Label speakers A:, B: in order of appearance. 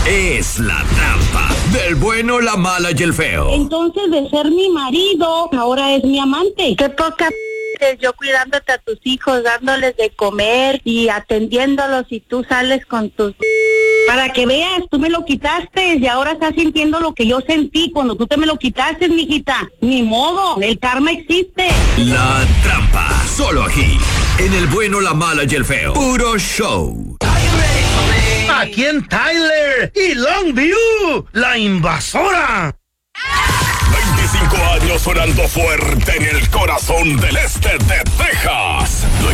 A: es La Trampa, del bueno, la mala y el feo.
B: Entonces, de ser mi marido, ahora es mi amante. Qué poca yo cuidándote a tus hijos, dándoles de comer y atendiéndolos, y tú sales con tus... Para que veas, tú me lo quitaste y ahora estás sintiendo lo que yo sentí cuando tú te me lo quitaste, mijita. Ni modo, el karma existe.
A: La Trampa, solo aquí, en el bueno, la mala y el feo. Puro show.
C: Aquí en Tyler y Longview, la invasora.
D: 25 años sonando fuerte en el corazón del este de Texas. La